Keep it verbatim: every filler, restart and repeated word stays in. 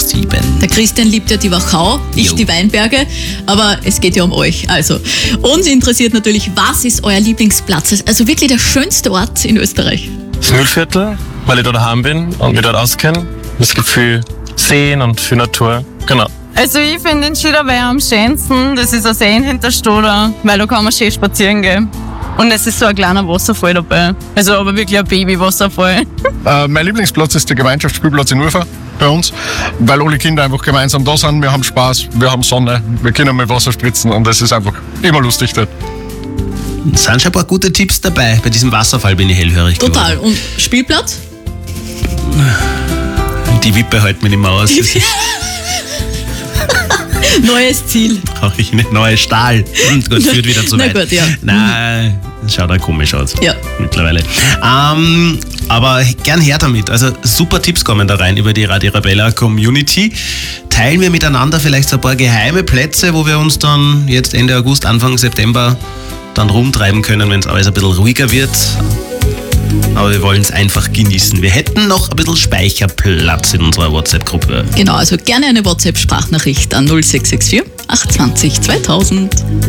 sieben. Der Christian liebt ja die Wachau, ich Jo. die Weinberge, aber es geht ja um euch. Also, uns interessiert natürlich, was ist euer Lieblingsplatz? Also wirklich der schönste Ort in Österreich. Das Mühlviertel, weil ich da daheim bin und mich dort auskenne. Es gibt viel Seen und viel Natur. Genau. Also ich finde den Schiederweiher am schönsten. Das ist ein See in Hinterstoder, weil da kann man schön spazieren gehen. Und es ist so ein kleiner Wasserfall dabei. Also aber wirklich ein Baby-Wasserfall. Äh, mein Lieblingsplatz ist der Gemeinschaftsspielplatz in Ufer bei uns, weil alle Kinder einfach gemeinsam da sind. Wir haben Spaß, wir haben Sonne, wir können mit Wasser spritzen und es ist einfach immer lustig dort. Es sind schon ein paar gute Tipps dabei. Bei diesem Wasserfall bin ich hellhörig Total. geworden. Und Spielplatz? Die Wippe hält mich nicht mehr aus. Neues Ziel. Brauche ich eine neue Stahl. Und gut, führt wieder zu Na weit. gut, ja. Nein, das schaut auch komisch aus. Ja. Mittlerweile. Ähm, aber gern her damit. Also super Tipps kommen da rein über die Radio Arabella Community. Teilen wir miteinander vielleicht so ein paar geheime Plätze, wo wir uns dann jetzt Ende August, Anfang September dann rumtreiben können, wenn es alles ein bisschen ruhiger wird. Aber wir wollen es einfach genießen. Wir hätten noch ein bisschen Speicherplatz in unserer WhatsApp-Gruppe. Genau, also gerne eine WhatsApp-Sprachnachricht an null sechs sechs vier, acht zwei null, zweitausend.